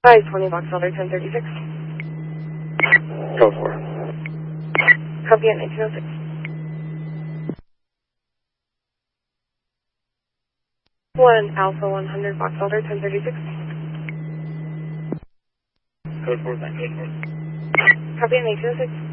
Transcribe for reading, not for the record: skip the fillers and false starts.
Hi, 20 Box Elder 1036. Code 4. Copy at 1906. 1 Alpha 100 Box Elder 1036. Code 4, thank you. Copy at 1906.